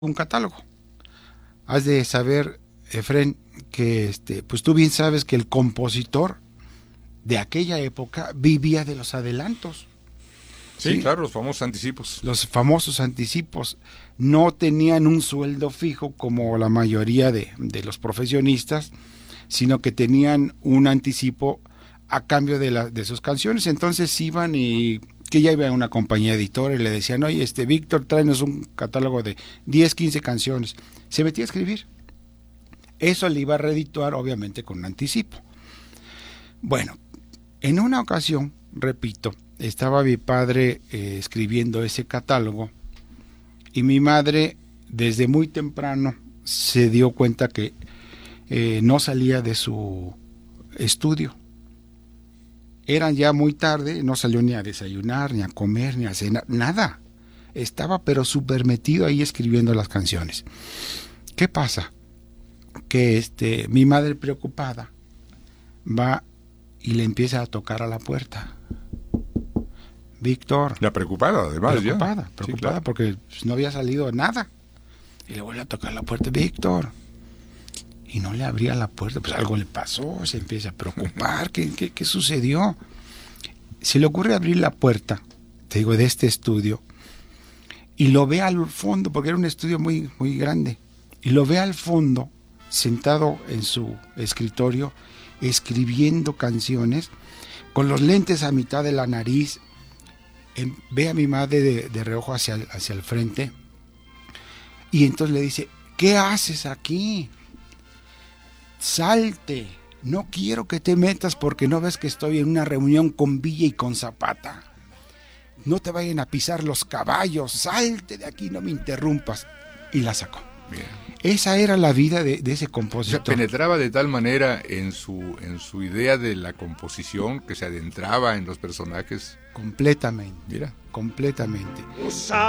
un catálogo. Has de saber, Efren, que pues tú bien sabes que el compositor de aquella época vivía de los adelantos. Sí, claro, los famosos anticipos. Los famosos anticipos no tenían un sueldo fijo como la mayoría de los profesionistas, sino que tenían un anticipo a cambio de sus canciones. Entonces iban y que ya iba a una compañía editora y le decían, oye, Víctor, tráenos un catálogo de 10, 15 canciones. Se metía a escribir. Eso le iba a redituar, obviamente, con un anticipo. Bueno, en una ocasión, repito, estaba mi padre escribiendo ese catálogo y mi madre, desde muy temprano, se dio cuenta que no salía de su estudio. Eran ya muy tarde, no salió ni a desayunar, ni a comer, ni a cenar, nada. Estaba pero súper metido ahí escribiendo las canciones. ¿Qué pasa? Que mi madre, preocupada, va y le empieza a tocar a la puerta. Víctor. La preocupada, además. Preocupada, sí, claro. porque pues, no había salido nada. Y le vuelve a tocar la puerta, Víctor. Y no le abría la puerta, pues algo le pasó, se empieza a preocupar, ¿qué sucedió? Se le ocurre abrir la puerta, te digo, de este estudio, y lo ve al fondo, porque era un estudio muy, muy grande, y lo ve al fondo, sentado en su escritorio, escribiendo canciones, con los lentes a mitad de la nariz, ve a mi madre de reojo hacia el frente, y entonces le dice, ¿qué haces aquí? Salte, no quiero que te metas porque no ves que estoy en una reunión con Villa y con Zapata. No te vayan a pisar los caballos, salte de aquí, no me interrumpas. Y la sacó. Bien. Esa era la vida de ese compositor. O sea, penetraba de tal manera en su idea de la composición que se adentraba en los personajes. Completamente. Mira. Completamente.